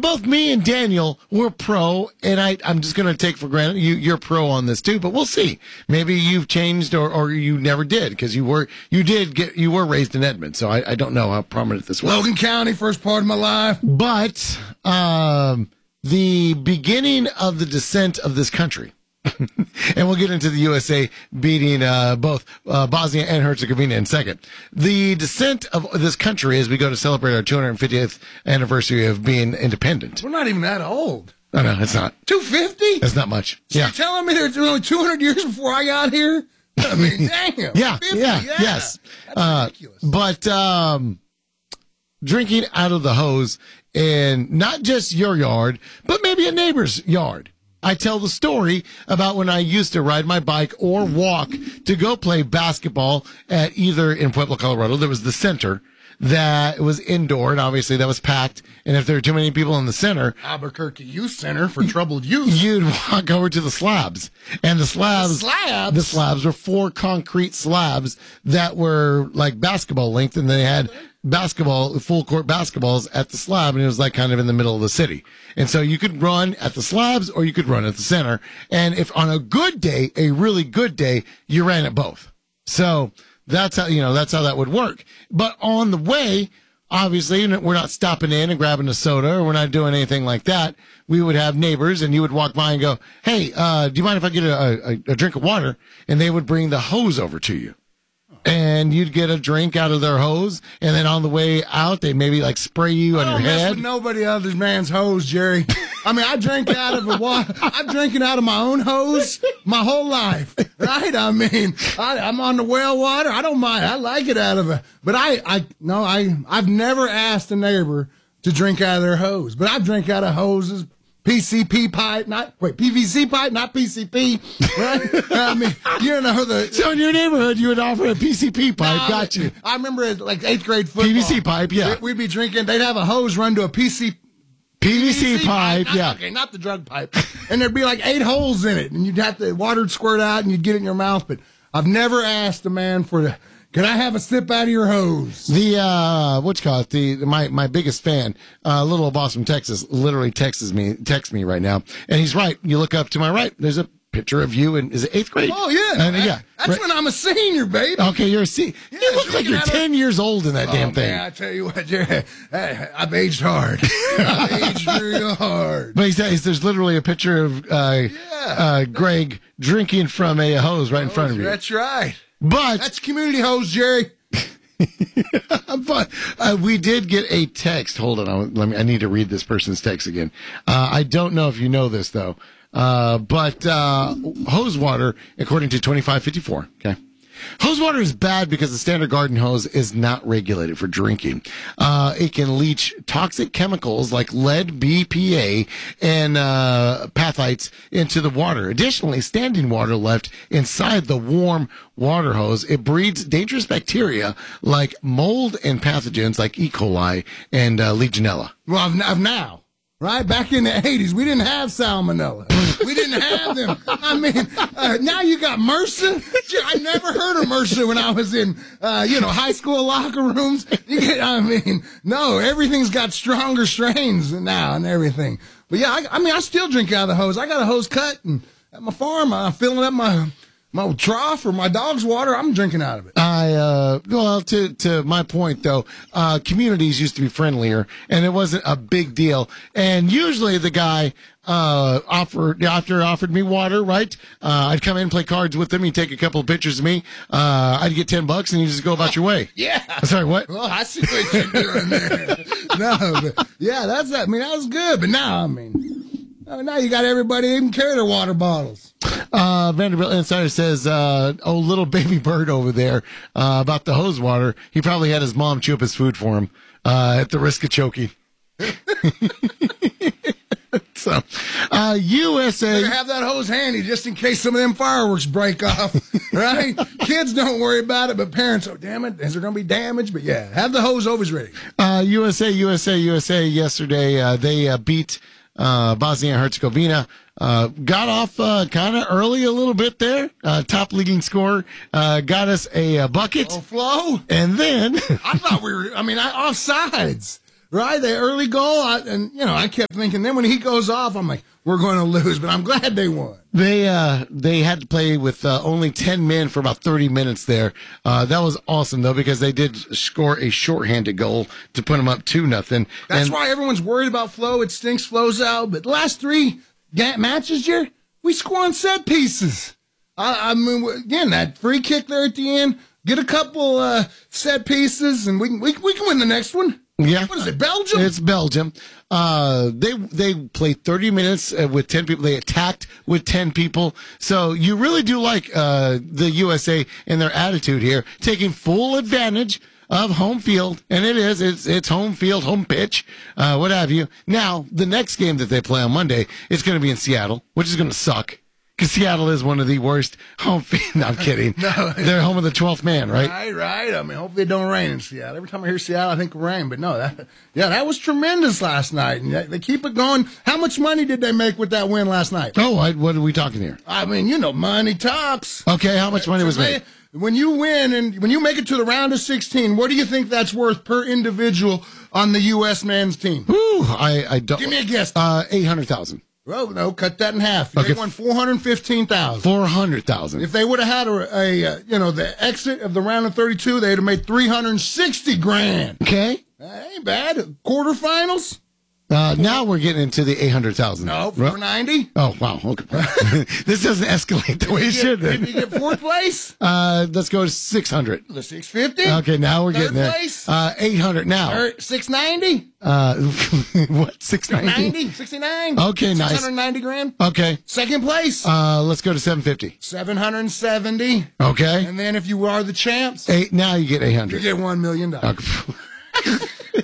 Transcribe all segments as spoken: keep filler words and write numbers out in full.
both me and Daniel were pro, and I, I'm just going to take for granted you, you're pro on this too. But we'll see. Maybe you've changed, or, or you never did, because you were you did get you were raised in Edmond. So I, I don't know how prominent this was. Logan County, first part of my life. But um, the beginning of the descent of this country. And we'll get into the U S A beating uh, both uh, Bosnia and Herzegovina in a second. The descent of this country as we go to celebrate our two hundred fiftieth anniversary of being independent. We're not even that old. Oh, no, it's not. two hundred fifty? It's not much. So Yeah. you're telling me there's only two hundred years before I got here? I mean, damn. Yeah, fifty, yeah, yeah, yes. That's Uh, ridiculous. but um, drinking out of the hose in not just your yard, but maybe a neighbor's yard. I tell the story about when I used to ride my bike or walk to go play basketball at either in Pueblo, Colorado. There was the center that was indoor, and obviously that was packed. And if there were too many people in the center, Albuquerque Youth Center for Troubled Youth. you'd walk over to the slabs. And the slabs, The slabs? the slabs were four concrete slabs that were like basketball length, and they had basketball, full court basketballs at the slab, and it was like kind of in the middle of the city. And so you could run at the slabs or you could run at the center. And if on a good day, a really good day, you ran at both. So that's how, you know, that's how that would work. But on the way, obviously, we're not stopping in and grabbing a soda, or we're not doing anything like that. We would have neighbors, and you would walk by and go, hey, uh, do you mind if I get a, a, a drink of water? And they would bring the hose over to you. And you'd get a drink out of their hose, and then on the way out, they'd maybe like spray you on I your don't mess head. with nobody other man's hose, Jerry. I mean, I drink out of a water. I'm drinking out of my own hose my whole life, right? I mean, I, I'm on the well water. I don't mind. I like it out of a. But I, I no, I, I've never asked a neighbor to drink out of their hose, but I drink out of hoses. P C P pipe, not wait, P V C pipe, not P C P. Right? I mean, you know the. So in your neighborhood, you would offer a P C P pipe. No, Got you. I remember it like eighth grade football. P V C pipe, yeah. We'd be drinking. They'd have a hose run to a P C. P V C pipe, not, yeah. Okay, not the drug pipe. And there'd be like eight holes in it, and you'd have to water would squirt out, and you'd get it in your mouth. But I've never asked a man for the. Can I have a sip out of your hose? The uh, what you call it? The my my biggest fan, uh, little old boss from Texas, literally texts me texts me right now, and he's right. You look up to my right. There's a picture of you in is it eighth grade? Oh yeah, and, yeah. That's right. when I'm a senior, baby. Okay, you're a C. Yeah, you look like you're drinking out of- ten years old in that Oh, damn thing. man, I tell you what, Jerry, hey, I've aged hard. I've aged real hard. But he says there's literally a picture of uh, uh, Greg drinking from a hose right in front of you. That's right. But That's community hose, Jerry. but uh, we did get a text. Hold on, I, let me. I need to read this person's text again. Uh, I don't know if you know this though, uh, but uh, hose water, according to twenty-five fifty-four. Okay. Hose water is bad because the standard garden hose is not regulated for drinking. Uh, it can leach toxic chemicals like lead, B P A, and uh, pathites into the water. Additionally, standing water left inside the warm water hose, it breeds dangerous bacteria like mold and pathogens like E. coli and uh, Legionella. Well, I've, I've now, right? Back in the eighties, we didn't have salmonella. We didn't have them. I mean, uh, now you got MRSA. I never heard of MRSA when I was in, uh, you know, high school locker rooms. You get, I mean, no, everything's got stronger strains now and everything. But yeah, I, I mean, I still drink out of the hose. I got a hose cut, and at my farm, I'm filling up my my trough or my dog's water. I'm drinking out of it. I, uh, well, to, to my point though, uh, communities used to be friendlier and it wasn't a big deal. And usually the guy, uh, offered, after offered me water, right? Uh, I'd come in and play cards with him. He'd take a couple of pictures of me. Uh, I'd get ten bucks and you just go about your way. Yeah. Sorry, what? Well, I see what you're doing there. No, but yeah, that's, I mean, that was good. But now, I mean, now you got everybody even carry their water bottles. Uh, Vanderbilt Insider says, uh, oh, little baby bird over there, uh, about the hose water. He probably had his mom chew up his food for him, uh, at the risk of choking. So, uh, U S A. Better have that hose handy just in case some of them fireworks break off, right? Kids don't worry about it, but parents, oh, damn it, is there going to be damage? But yeah, have the hose always ready. Uh, U S A, U S A, U S A yesterday, uh, they, uh, beat, uh, Bosnia and Herzegovina. Uh, got off, uh, kind of early a little bit there. Uh, top leading scorer, uh, got us a, a bucket. Oh, Flo? And then. I thought we were, I mean, I, offsides. right? The early goal, I, and you know, I kept thinking. Then when he goes off, I'm like, we're going to lose, but I'm glad they won. They uh, they had to play with uh, only ten men for about thirty minutes there. Uh, that was awesome though, because they did score a shorthanded goal to put them up two nothing. That's and, why everyone's worried about Flo. It stinks Flo's out, but the last three ga- matches here, we score on set pieces. I, I mean, again, that free kick there at the end, get a couple uh, set pieces, and we can we, we can win the next one. Yeah. What is it, Belgium? It's Belgium. Uh, they they played thirty minutes uh, with ten people. They attacked with ten people. So you really do like uh, the U S A and their attitude here, taking full advantage of home field. And it is. It's it's home field, home pitch, uh, what have you. Now, the next game that they play on Monday, it's going to be in Seattle, which is going to suck. Because Seattle is one of the worst home field. No, I'm kidding. No. They're home of the twelfth man, right? Right, right. I mean, hopefully it don't rain in Seattle. Every time I hear Seattle, I think of rain. But no, that, yeah, that was tremendous last night. And they keep it going. How much money did they make with that win last night? Oh, I, what are we talking here? I mean, you know, money talks. Okay, how much money was made? When you win and when you make it to the round of sixteen, what do you think that's worth per individual on the U S men's team? Ooh, I, I don't. Give me a guess. Uh, eight hundred thousand. Well, no, cut that in half. They Okay. won four hundred fifteen thousand. Four hundred thousand. If they would have had a, a uh, you know, the exit of the round of thirty-two, they'd have made three hundred sixty grand. Okay. That ain't bad. Quarterfinals? Uh, now we're getting into the eight hundred thousand. No, four ninety. Oh, wow. Okay. This doesn't escalate the way it should. Did you get fourth place? Uh, let's go to six hundred. The six fifty. Okay, now we're Third getting there. place? Uh, eight hundred now. six ninety. Uh, what? six ninety? ninety. sixty-nine. Okay, nice. six hundred ninety grand. Okay. Second place. Uh, let's go to seven fifty. seven hundred seventy. Okay. And then if you are the champs, Eight. Now you get eight you hundred. get one million dollars. Okay.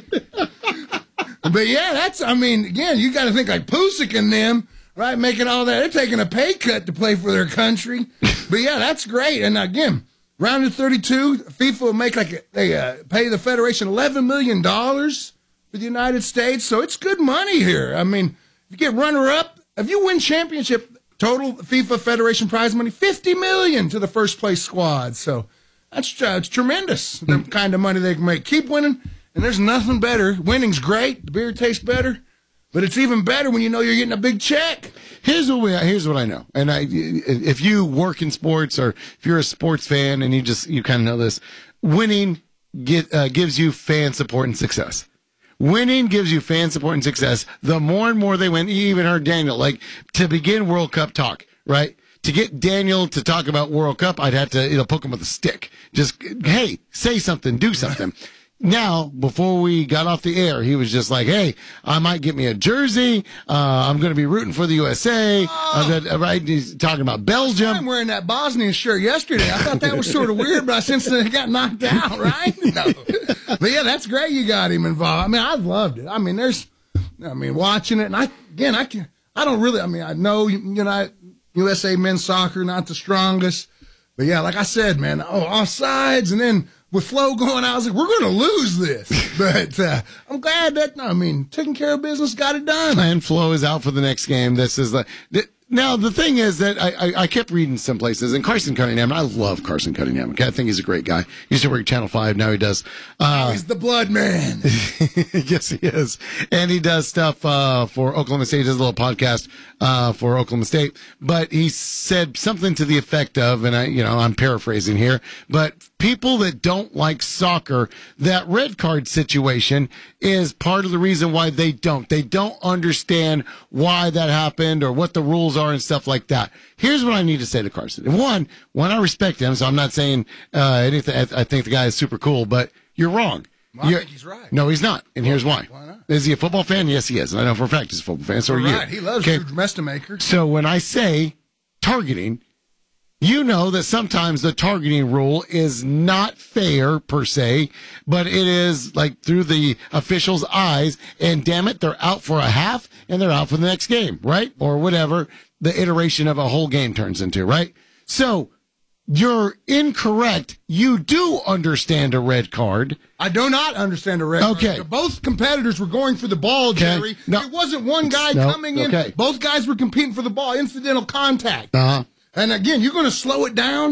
But yeah, that's, I mean, again, you got to think like Pusick and them, right? Making all that. They're taking a pay cut to play for their country. But yeah, that's great. And again, round of thirty-two, FIFA will make like, a, they uh, pay the Federation eleven million dollars for the United States. So it's good money here. I mean, if you get runner up, if you win championship, total FIFA Federation prize money, fifty million dollars to the first place squad. So that's uh, it's tremendous, the kind of money they can make. Keep winning. And there's nothing better. Winning's great. The beer tastes better. But it's even better when you know you're getting a big check. Here's what we, here's what I know. And I, if you work in sports or if you're a sports fan and you just, you kind of know this, winning get, uh, gives you fan support and success. Winning gives you fan support and success. The more and more they win, you even heard Daniel, like to begin World Cup talk, right? To get Daniel to talk about World Cup, I'd have to, you know, poke him with a stick. Just, hey, say something, do something. Now, before we got off the air, he was just like, hey, I might get me a jersey. Uh, I'm going to be rooting for the U S A. Oh. Uh, that, right? He's talking about Belgium. I'm wearing that Bosnian shirt yesterday. I thought that was sort of weird, but since it got knocked out, right? No. But yeah, that's great you got him involved. I mean, I loved it. I mean, there's, I mean, watching it, and I, again, I can, I don't really, I mean, I know, you know, U S A men's soccer, not the strongest. But yeah, like I said, man, oh, offsides, and then with Flo going out, I was like, we're going to lose this. But uh, I'm glad that, I mean, taking care of business, got it done. And Flo is out for the next game. This is like, th- now the thing is that I, I, I kept reading some places, and Carson Cunningham, I love Carson Cunningham. Okay, I think he's a great guy. He used to work at Channel five, now he does. Uh, oh, he's the blood man. Yes, he is. And he does stuff uh, for Oklahoma State. He does a little podcast uh, for Oklahoma State. But he said something to the effect of, and I, you know, I'm paraphrasing here, but people that don't like soccer, that red card situation is part of the reason why they don't. They don't understand why that happened or what the rules are and stuff like that. Here's what I need to say to Carson. One, one, I respect him, so I'm not saying uh, anything. I, I think the guy is super cool, but you're wrong. Well, I You're, think he's right. No, he's not, and here's why. Why not? Is he a football fan? Yes, he is. And I know for a fact he's a football fan. So are you. Right, he loves Okay. Drew Mestamaker. So when I say targeting, you know that sometimes the targeting rule is not fair per se, but it is like through the officials' eyes, and damn it, they're out for a half and they're out for the next game, right? Or whatever the iteration of a whole game turns into, right? So you're incorrect. You do understand a red card. I do not understand a red Okay. card. Both competitors were going for the ball, Okay. Jerry. No. It wasn't one guy No. coming in. Okay. Both guys were competing for the ball. Incidental contact. Uh-huh. And again, you're going to slow it down.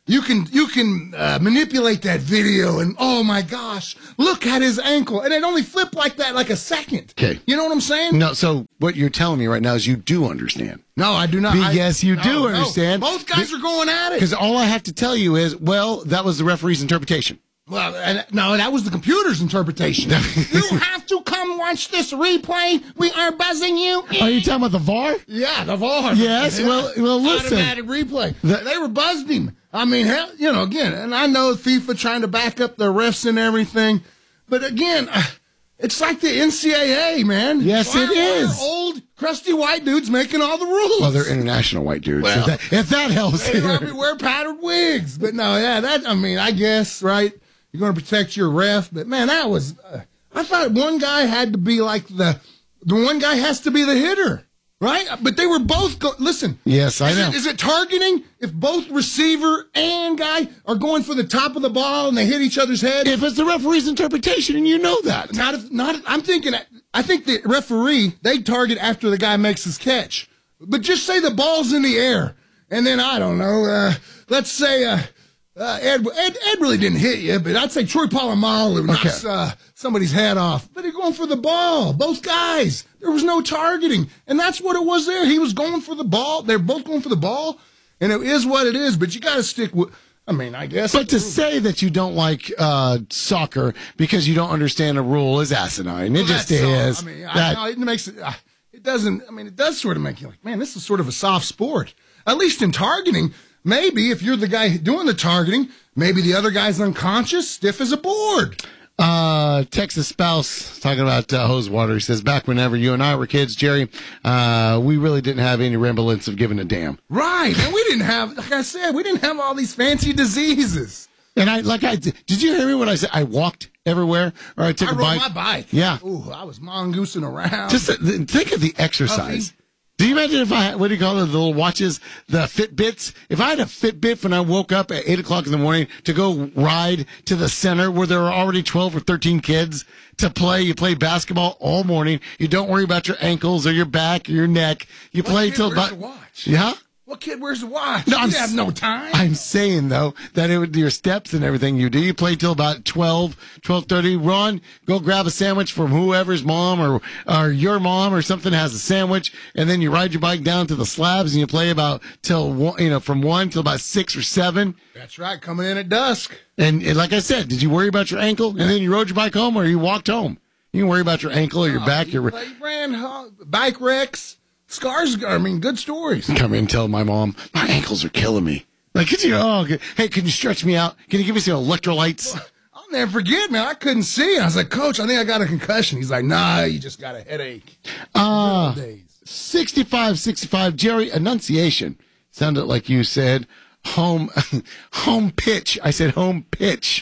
you can you can uh, manipulate that video and oh my gosh, look at his ankle, and it only flipped like that like a second. Okay, you know what I'm saying? No, so what you're telling me right now is you do understand. No, I do not. Be, I, yes, you no, do no. understand. Both guys Be, are going at it. Because all I have to tell you is, well, that was the referee's interpretation. Well, and, no, that was the computer's interpretation. You have to come watch this replay. We are buzzing you. Are you talking about the V A R? Yeah, the V A R. Yes, yeah. well, well, listen. Automatic replay. The, they were buzzing him. I mean, hell, you know, again, and I know FIFA trying to back up their refs and everything, but again, it's like the N C double A, man. Yes, why, it is. Old, crusty white dudes making all the rules. Well, they're international white dudes. Well, if, that, if that helps they here. wear powdered wigs. But no, yeah, that, I mean, I guess, right? You're going to protect your ref. But, man, that was, uh, I thought one guy had to be like the, the one guy has to be the hitter. Right? But they were both, go- listen. Yes, I is know. It, is it targeting if both receiver and guy are going for the top of the ball and they hit each other's head? If it's the referee's interpretation, and you know that. Not if, not if, I'm thinking, I think the referee, they target after the guy makes his catch. But just say the ball's in the air. And then, I don't know, uh, let's say, uh, Uh, Ed, Ed, Ed really didn't hit you, but I'd say Troy Polamalu knocks okay. uh, somebody's head off. But he's going for the ball. Both guys. There was no targeting. And that's what it was there. He was going for the ball. They're both going for the ball. And it is what it is. But you got to stick with, I mean, I guess. But to say that you don't like uh, soccer because you don't understand a rule is asinine. It well, just is. I mean, that, I, no, it makes it, uh, it doesn't, I mean, it does sort of make you like, man, this is sort of a soft sport. At least in targeting. Maybe if you're the guy doing the targeting, maybe the other guy's unconscious, stiff as a board. Uh, Texas spouse talking about uh, hose water. He says, back whenever you and I were kids, Jerry, uh, we really didn't have any remnants of giving a damn. Right. And we didn't have, like I said, we didn't have all these fancy diseases. And I, like I, did you hear me when I said I walked everywhere or I took I a rode bike? my bike. Yeah. Ooh, I was mongoosing around. Just uh, think of the exercise. Puffy. Do you imagine if I had, what do you call it, the little watches, the Fitbits? If I had a Fitbit when I woke up at eight o'clock in the morning to go ride to the center where there are already twelve or thirteen kids to play, you play basketball all morning. You don't worry about your ankles or your back or your neck. You what play kid till wears about. a watch? Yeah? What kid wears a watch? No, you I'm, have no time. I'm saying, though, that it would your steps and everything you do. You play till about twelve, twelve thirty. Run, go grab a sandwich from whoever's mom or, or your mom or something has a sandwich, and then you ride your bike down to the slabs and you play about till, one, you know, from one till about six or seven. That's right, coming in at dusk. And, and like I said, did you worry about your ankle? And then you rode your bike home or you walked home? You didn't worry about your ankle or your oh, back. You your play, ran uh, bike wrecks. Scars, I mean, good stories. Come in and tell my mom, my ankles are killing me. Like, could you, oh, hey, can you stretch me out? Can you give me some electrolytes? Well, I'll never forget, man. I couldn't see. I was like, Coach, I think I got a concussion. He's like, nah, you just got a headache. Uh, sixty-five sixty-five, Jerry, enunciation. Sounded like you said home, home pitch. I said home pitch.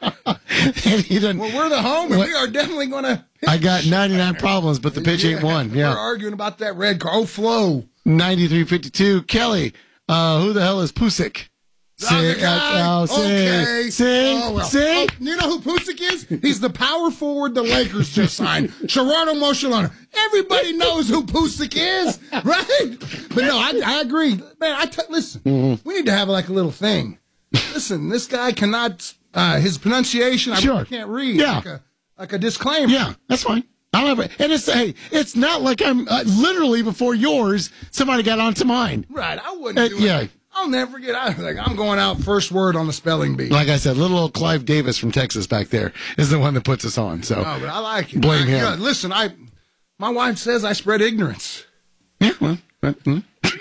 And he didn't, well, we're the home, and what, we are definitely going to pitch. I got ninety-nine problems, but the pitch yeah, ain't one. Yeah. We're arguing about that red car. Oh, Flo. ninety-three fifty-two. Kelly, uh, who the hell is Pusick? Oh, the guy. Uh, oh, okay. See? Oh, well. See? Oh, you know who Pusick is? He's the power forward the Lakers just signed. Gerardo Moshelana. Everybody knows who Pusick is, right? But no, I, I agree. Man, I t- listen, mm-hmm. we need to have like a little thing. Listen, this guy cannot, uh, his pronunciation, I sure. really can't read. Yeah. Like a, like a disclaimer. Yeah, that's fine. I don't have it. And it's, hey, it's not like I'm uh, literally before yours, somebody got onto mine. Right. I wouldn't uh, do yeah. it. I'll never forget. I was like, I'm going out first word on the spelling bee. Like I said, little old Clive Davis from Texas back there is the one that puts us on. So, oh, but I like it. Blame I, him. Yeah, listen, I, my wife says I spread ignorance. Yeah, well, mm-hmm.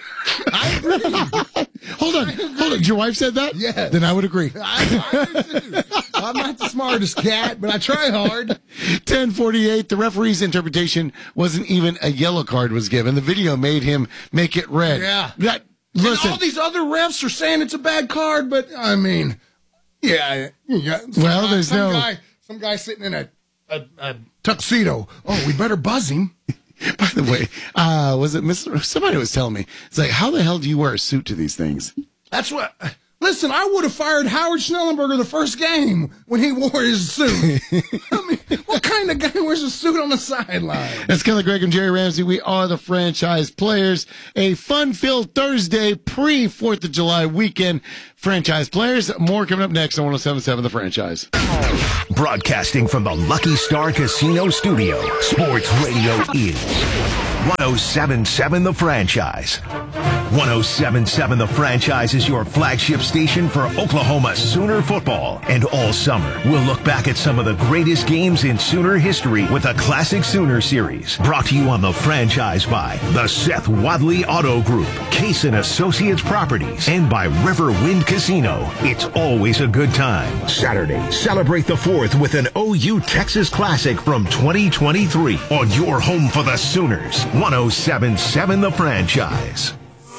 I agree. Hold on, hold on. Your wife said that? Yeah. Then I would agree. I, I do. I'm not the smartest cat, but I try hard. ten forty-eight, the referee's interpretation wasn't even a yellow card was given. The video made him make it red. Yeah. That, listen. And all these other refs are saying it's a bad card, but, I mean, yeah. yeah well, guy, there's some no... Guy, some guy sitting in a, a, a tuxedo. Oh, we better buzz him. By the way, uh, was it Mister Somebody was telling me, it's like, how the hell do you wear a suit to these things? That's what... Listen, I would have fired Howard Schnellenberger the first game when he wore his suit. I mean, what kind of guy wears a suit on the sideline? That's Kelly Gregg and Jerry Ramsey. We are the Franchise Players. A fun-filled Thursday pre-fourth of July weekend. Franchise Players. More coming up next on one oh seven point seven The Franchise. Broadcasting from the Lucky Star Casino Studio, Sports Radio is one oh seven point seven The Franchise. one oh seven point seven The Franchise is your flagship station for Oklahoma Sooner football. And all summer, we'll look back at some of the greatest games in Sooner history with a Classic Sooner series. Brought to you on The Franchise by the Seth Wadley Auto Group, Case and Associates Properties, and by Riverwind Casino. It's always a good time. Saturday, celebrate the fourth with an O U Texas Classic from twenty twenty-three on your home for the Sooners. one oh seven point seven The Franchise.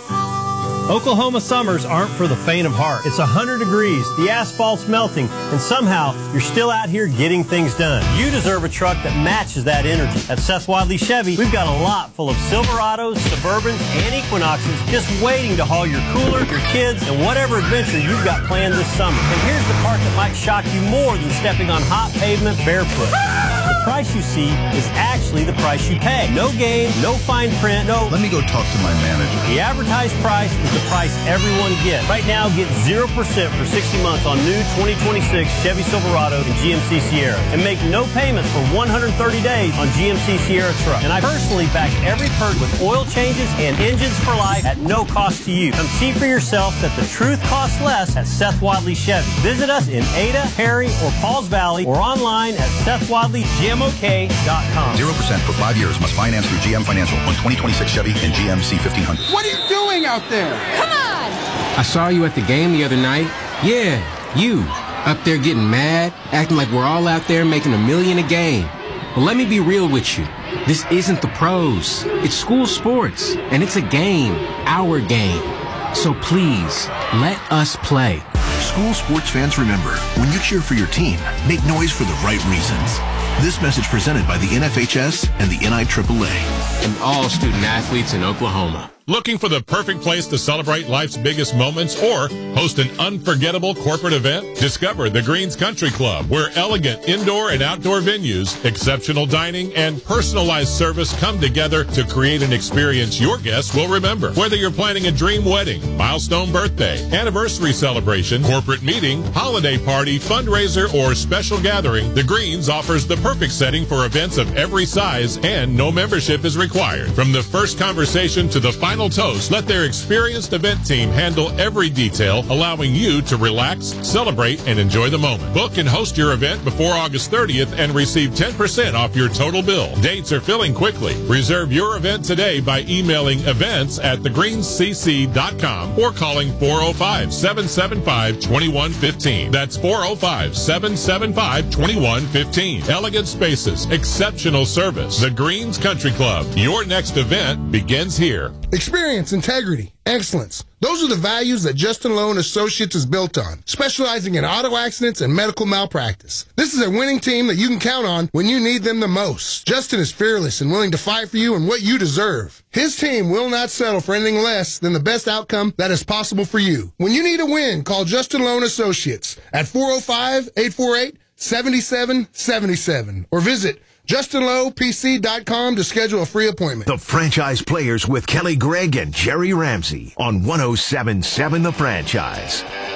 Oklahoma summers aren't for the faint of heart. It's one hundred degrees, the asphalt's melting, and somehow you're still out here getting things done. You deserve a truck that matches that energy. At Seth Wadley Chevy, we've got a lot full of Silverados, Suburbans, and Equinoxes just waiting to haul your cooler, your kids, and whatever adventure you've got planned this summer. And here's the part that might shock you more than stepping on hot pavement barefoot. The price you see is actually the price you pay. No game, no fine print, no... Let me go talk to my manager. The advertised price is the price everyone gets. Right now, get zero percent for sixty months on new twenty twenty-six Chevy Silverado and G M C Sierra. And make no payments for one hundred thirty days on G M C Sierra truck. And I personally back every purchase with oil changes and engines for life at no cost to you. Come see for yourself that the truth costs less at Seth Wadley Chevy. Visit us in Ada, Perry, or Pauls Valley, or online at Seth Wadley G M O K dot com. zero percent for five years. Must finance through G M Financial on twenty twenty-six Chevy and G M C fifteen hundred. What are you doing out there? Come on! I saw you at the game the other night. Yeah, you. Up there getting mad, acting like we're all out there making a million a game. Well, let me be real with you. This isn't the pros. It's school sports, and it's a game. Our game. So please, let us play. School sports fans, remember, when you cheer for your team, make noise for the right reasons. This message presented by the N F H S and the N I triple A. And all student athletes in Oklahoma. Looking for the perfect place to celebrate life's biggest moments or host an unforgettable corporate event? Discover the Greens Country Club, where elegant indoor and outdoor venues, exceptional dining, and personalized service come together to create an experience your guests will remember. Whether you're planning a dream wedding, milestone birthday, anniversary celebration, corporate meeting, holiday party, fundraiser, or special gathering, the Greens offers the perfect setting for events of every size, and no membership is required. From the first conversation to the final toast, let their experienced event team handle every detail, allowing you to relax, celebrate, and enjoy the moment. Book and host your event before August thirtieth and receive ten percent off your total bill. Dates are filling quickly. Reserve your event today by emailing events at the greens c c dot com or calling four oh five, seven seven five, two one one five. That's four oh five, seven seven five, two one one five. Elegant spaces, exceptional service. The Greens Country Club. Your next event begins here. Experience, integrity, excellence. Those are the values that Justin Lowe Associates is built on, specializing in auto accidents and medical malpractice. This is a winning team that you can count on when you need them the most. Justin is fearless and willing to fight for you and what you deserve. His team will not settle for anything less than the best outcome that is possible for you. When you need a win, call Justin Lowe Associates at four oh five, eight four eight, seven seven seven seven or visit justin lowe p c dot com to schedule a free appointment. The Franchise Players with Kelly Gregg and Jerry Ramsey on one oh seven point seven The Franchise.